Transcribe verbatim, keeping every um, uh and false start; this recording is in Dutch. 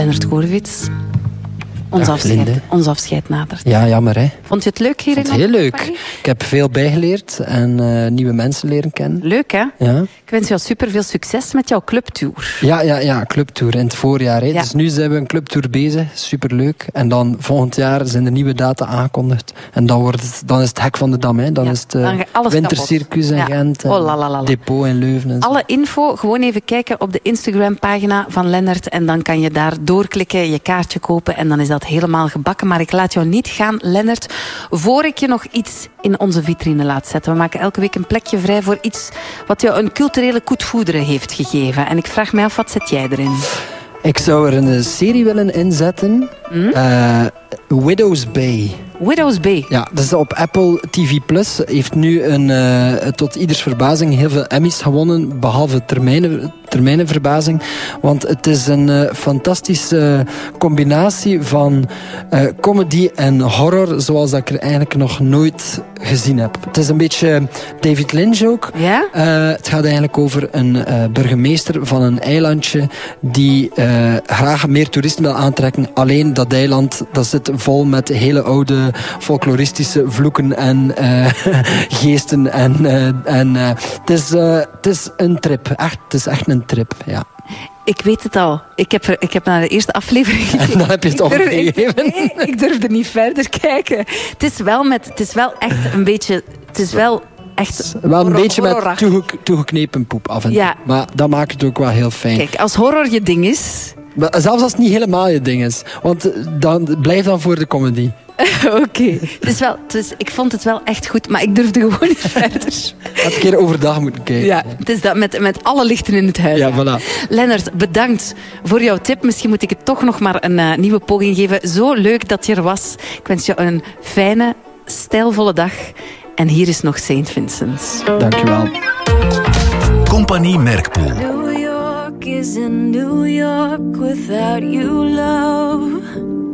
Lennert Goerewits. Ons afscheid, ons afscheid nadert. Ja, jammer hè. Vond je het leuk hier in het heel leuk. Ik heb veel bijgeleerd en uh, nieuwe mensen leren kennen. Leuk hè? Ja. Ik wens jou super veel succes met jouw clubtour. Ja, ja, ja, clubtour in het voorjaar. Hè. Ja. Dus nu zijn we een clubtour bezig, superleuk. En dan volgend jaar zijn er nieuwe data aangekondigd. En dan, wordt het, dan is het Hek van de Dam. Hè. Dan ja, is het uh, Wintercircus in ja. Gent, en oh, Depot in Leuven. En alle info, gewoon even kijken op de Instagram-pagina van Lennert. En dan kan je daar doorklikken, je kaartje kopen. En dan is dat helemaal gebakken. Maar ik laat jou niet gaan, Lennert, voor ik je nog iets in onze vitrine laat zetten. We maken elke week een plekje vrij voor iets wat jou een culturele koetvoederen heeft gegeven. En ik vraag mij af, wat zet jij erin? Ik zou er een serie willen inzetten. Mm? Uh, Widow's Bay. Widow's Bay? Ja, dat is op Apple T V Plus. Heeft nu een, uh, tot ieders verbazing heel veel Emmys gewonnen. Behalve termijnen, termijnenverbazing. Want het is een uh, fantastische combinatie van uh, comedy en horror. Zoals dat ik er eigenlijk nog nooit gezien heb. Het is een beetje David Lynch ook. Ja? Uh, het gaat eigenlijk over een uh, burgemeester van een eilandje die uh, graag meer toeristen wil aantrekken. Alleen dat eiland, dat zit vol met hele oude folkloristische vloeken en uh, geesten. En, uh, en uh, het, is, uh, het is een trip. Echt, het is echt een trip, ja. Ik weet het al. Ik heb, er, ik heb naar de eerste aflevering gekeken. En dan heb je het opgegeven. Nee, ik durfde niet verder kijken. Het is wel, met, het is wel echt een beetje... Het is wel echt... Wel een horror, beetje met toege, toegeknepen poep af en toe. Ja. Maar dat maakt het ook wel heel fijn. Kijk, als horror je ding is... Zelfs als het niet helemaal je ding is. Want dan, blijf dan voor de comedy. Oké. Okay. Dus dus ik vond het wel echt goed, maar ik durfde gewoon niet verder. Had een keer overdag moeten kijken. Ja, het is dat met, met alle lichten in het huis. Ja, voilà. Lennert, bedankt voor jouw tip. Misschien moet ik het toch nog maar een uh, nieuwe poging geven. Zo leuk dat je er was. Ik wens je een fijne, stijlvolle dag. En hier is nog Saint Vincent. Dankjewel. Compagnie Merkpoel. New York is in New York without you, love.